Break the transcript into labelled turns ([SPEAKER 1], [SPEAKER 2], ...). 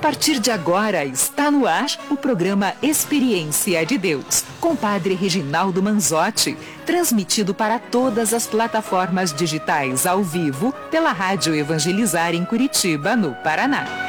[SPEAKER 1] partir de agora está no ar o programa Experiência de Deus, com o Padre Reginaldo Manzotti, transmitido para todas as plataformas digitais ao vivo pela Rádio Evangelizar em Curitiba, no Paraná.